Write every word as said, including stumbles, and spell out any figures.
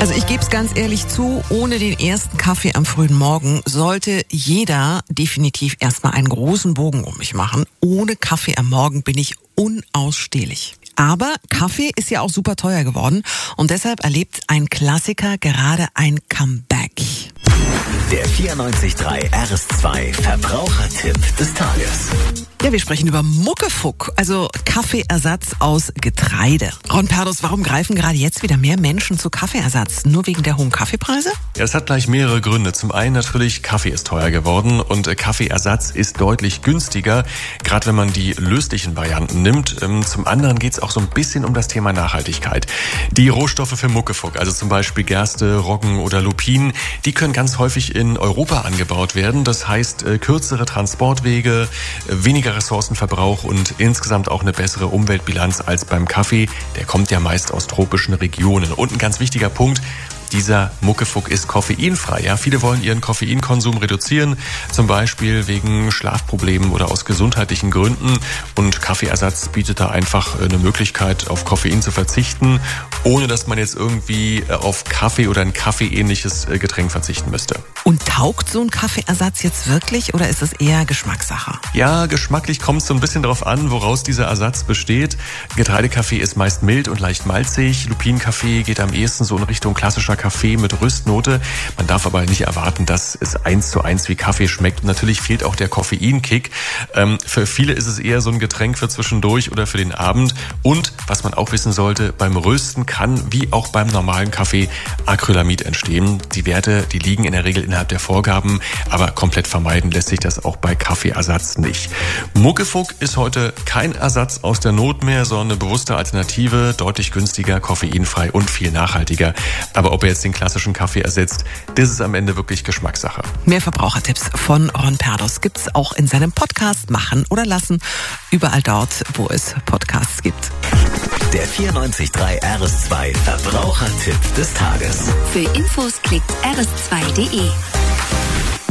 Also ich gebe es ganz ehrlich zu, ohne den ersten Kaffee am frühen Morgen sollte jeder definitiv erstmal einen großen Bogen um mich machen. Ohne Kaffee am Morgen bin ich unausstehlich. Aber Kaffee ist ja auch super teuer geworden und deshalb erlebt ein Klassiker gerade ein Comeback. Der vierundneunzig Komma drei R S zwei Verbrauchertipp des Tages. Ja, wir sprechen über Muckefuck, also Kaffeeersatz aus Getreide. Ron Perdos, warum greifen gerade jetzt wieder mehr Menschen zu Kaffeeersatz? Nur wegen der hohen Kaffeepreise? Ja, es hat gleich mehrere Gründe. Zum einen natürlich, Kaffee ist teuer geworden und Kaffeeersatz ist deutlich günstiger, gerade wenn man die löslichen Varianten nimmt. Zum anderen geht es auch so ein bisschen um das Thema Nachhaltigkeit. Die Rohstoffe für Muckefuck, also zum Beispiel Gerste, Roggen oder Lupinen, die können ganz häufig in Europa angebaut werden. Das heißt, kürzere Transportwege, weniger Ressourcenverbrauch und insgesamt auch eine bessere Umweltbilanz als beim Kaffee. Der kommt ja meist aus tropischen Regionen. Und ein ganz wichtiger Punkt: dieser Muckefuck ist koffeinfrei. Ja, viele wollen ihren Koffeinkonsum reduzieren, zum Beispiel wegen Schlafproblemen oder aus gesundheitlichen Gründen. Und Kaffeeersatz bietet da einfach eine Möglichkeit, auf Koffein zu verzichten, ohne dass man jetzt irgendwie auf Kaffee oder ein kaffeeähnliches Getränk verzichten müsste. Und taugt so ein Kaffeeersatz jetzt wirklich oder ist es eher Geschmackssache? Ja, geschmacklich kommt es so ein bisschen darauf an, woraus dieser Ersatz besteht. Getreidekaffee ist meist mild und leicht malzig. Lupinenkaffee geht am ehesten so in Richtung klassischer Kaffee mit Rüstnote. Man darf aber nicht erwarten, dass es eins zu eins wie Kaffee schmeckt. Und natürlich fehlt auch der Koffeinkick. Ähm, für viele ist es eher so ein Getränk für zwischendurch oder für den Abend. Und was man auch wissen sollte, beim Rösten kann, wie auch beim normalen Kaffee, Acrylamid entstehen. Die Werte, die liegen in der Regel innerhalb der Vorgaben, aber komplett vermeiden lässt sich das auch bei Kaffeeersatz nicht. Muckefuck ist heute kein Ersatz aus der Not mehr, sondern eine bewusste Alternative, deutlich günstiger, koffeinfrei und viel nachhaltiger. Aber ob er jetzt den klassischen Kaffee ersetzt, das ist am Ende wirklich Geschmackssache. Mehr Verbrauchertipps von Ron Perdos gibt's auch in seinem Podcast Machen oder Lassen, überall dort, wo es Podcasts gibt. Der vierundneunzig Komma drei R S zwei Verbrauchertipp des Tages. Für Infos klickt r s zwei punkt d e.